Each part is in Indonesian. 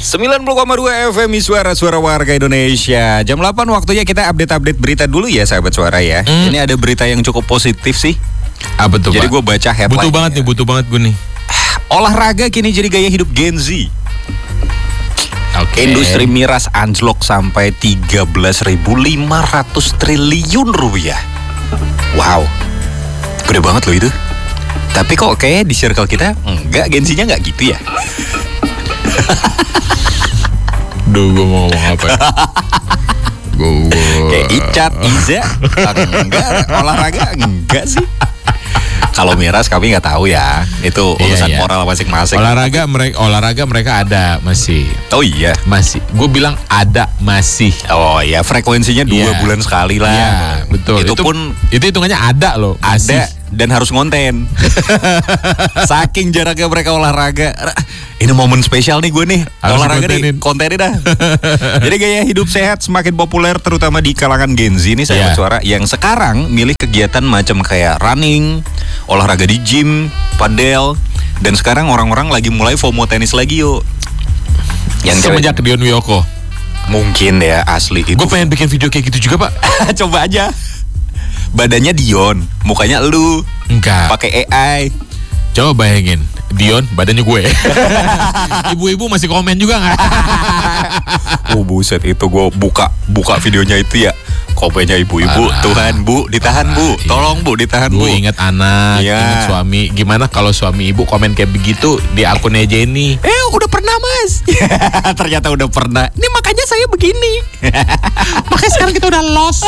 90,2 FM Suara warga Indonesia. Jam 8 waktunya kita update berita dulu ya sahabat suara ya. Ini ada berita yang cukup positif sih. Apa tuh, Jadi gue baca headline. Butuh banget gue nih. Olahraga kini jadi gaya hidup Gen Z. Industri miras anjlok sampai 13.500 triliun rupiah. Wow, gede banget loh itu. Tapi kok kayak di circle kita enggak, Gen Z-nya enggak gitu ya. Duh, gue mau ngomong apa ya? Kayak Icat, Iza, enggak, olahraga enggak sih. Kalau miras kami nggak tahu ya, itu urusan moral masing-masing. Olahraga mereka ada masih. Oh iya, masih. Gue bilang ada masih. Oh iya, frekuensinya 2 bulan sekali lah. Iya, betul. Itu pun hitungannya ada loh. Masih. Ada dan harus ngonten. Saking jaraknya mereka olahraga. Ini momen spesial nih gue nih. Harus olahraga nih, kontenin dah. Jadi gaya hidup sehat semakin populer terutama di kalangan Gen Z nih sahabat suara, yang sekarang milih kegiatan macam kayak running, olahraga di gym, padel, dan sekarang orang-orang lagi mulai FOMO tenis lagi yuk. Yang semenjak Dion Wiyoko. Mungkin ya, asli itu. Gue pengen bikin video kayak gitu juga, Pak. Coba aja. Badannya Dion, mukanya lu. Enggak. Pakai AI. Coba bayangin, Dion, badannya gue. Ibu-ibu masih komen juga nggak? Oh buset, itu gue buka videonya itu ya. Komennya ibu-ibu, Tuhan bu, ditahan bu, tolong bu, ditahan bu. Ingat anak, ingat suami. Gimana kalau suami ibu komen kayak begitu di akunnya Jenny? Udah pernah mas. Ternyata udah pernah. Ini makanya saya begini. Makanya sekarang kita udah lost.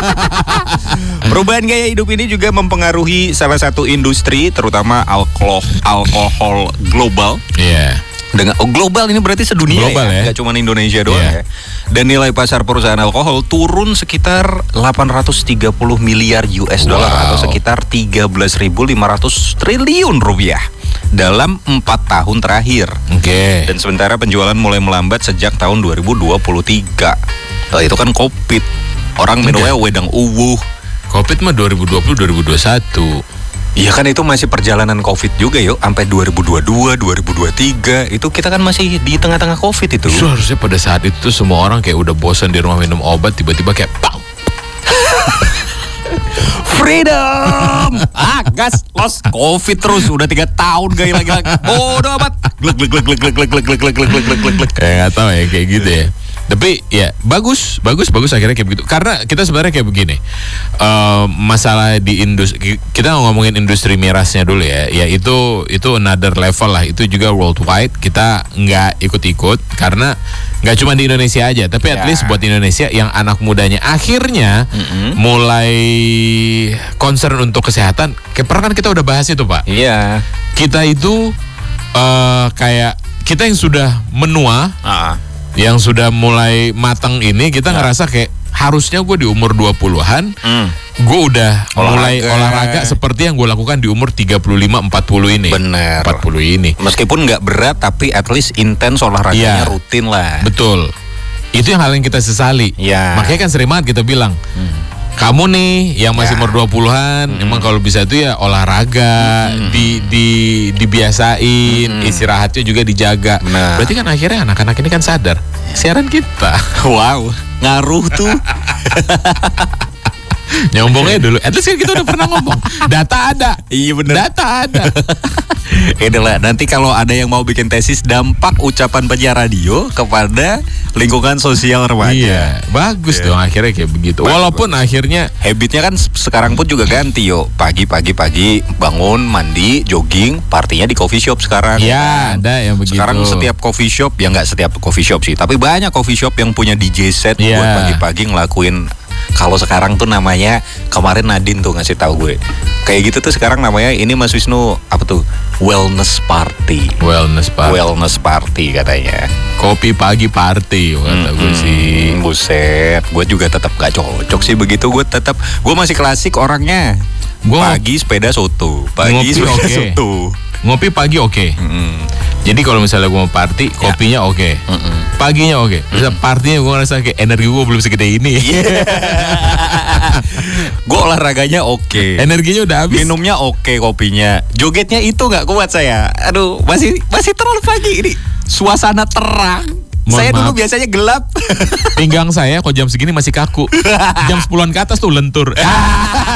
Perubahan gaya hidup ini juga mempengaruhi salah satu industri, terutama alkohol global. Iya. Dengan global ini berarti sedunia global ya, nggak cuma Indonesia doang ya. Dan nilai pasar perusahaan alkohol turun sekitar 830 miliar US dollar atau sekitar 13.500 triliun rupiah dalam 4 tahun terakhir. Dan sementara penjualan mulai melambat sejak tahun 2023. Itu kan COVID. Orang minumnya wedang uwuh. COVID mah 2020-2021. Iya kan itu masih perjalanan COVID juga yuk. Sampai 2022, 2023. Itu kita kan masih di tengah-tengah COVID itu. Justru harusnya pada saat itu semua orang kayak udah bosan di rumah minum obat, tiba-tiba kayak bang. Freedom. Gas los COVID terus udah 3 tahun gaya lagi. Bodoh amat. Glek. Kayak nggak tahu ya kayak gitu ya. Tapi ya bagus akhirnya kayak begitu. Karena kita sebenarnya kayak begini, masalah di industri, kita ngomongin industri mirasnya dulu ya. Ya itu another level lah. Itu juga worldwide. Kita nggak ikut-ikut karena nggak cuma di Indonesia aja. Tapi at least buat Indonesia yang anak mudanya akhirnya mulai concern untuk kesehatan. Kayak pernah kan kita udah bahas itu Pak. Iya. Kita itu kayak kita yang sudah menua. Yang sudah mulai matang ini kita ngerasa kayak harusnya gue di umur 20-an gue udah mulai olahraga seperti yang gue lakukan di umur 35-40 ini. Bener. 40 ini. Meskipun gak berat tapi at least intens olahraganya rutin lah. Betul. Itu yang hal yang kita sesali. Makanya kan sering banget kita bilang kamu nih yang masih umur 20-an emang kalau bisa itu ya olahraga, dibiasain, istirahatnya juga dijaga. Berarti kan akhirnya anak-anak ini kan sadar siaran kita. Wow, ngaruh tuh. Nyombongnya dulu. At least kan kita udah pernah ngomong. Data ada. Iya bener. Data ada. Inilah nanti kalau ada yang mau bikin tesis dampak ucapan penyiar radio kepada lingkungan sosial remaja. Iya, bagus dong akhirnya kayak begitu. Walaupun akhirnya habitnya kan sekarang pun juga ganti yo. Pagi bangun, mandi, jogging, partinya di coffee shop sekarang. Iya, ada yang begitu. Sekarang setiap coffee shop, ya nggak setiap coffee shop sih, tapi banyak coffee shop yang punya DJ set buat pagi-pagi ngelakuin. Kalau sekarang tuh namanya, kemarin Nadine tuh ngasih tahu gue. Kayak gitu tuh sekarang namanya, ini Mas Wisnu apa tuh? Wellness party. Wellness party katanya. Kopi pagi party kata gue sih. Buset, gue juga tetap gak cocok sih begitu. Gue masih klasik orangnya. Pagi sepeda soto. Soto. Ngopi pagi oke. Jadi kalau misalnya gue mau party, kopinya oke. Paginya oke. Bisa partinya gue ngerasa kayak energi gue belum segede ini. Gue olahraganya oke. Energinya udah habis. Minumnya oke, kopinya. Jogetnya itu nggak kuat saya. Aduh, masih terlalu pagi ini. Suasana terang. Saya dulu biasanya gelap. Pinggang saya kok jam segini masih kaku. Jam 10-an ke atas tuh lentur.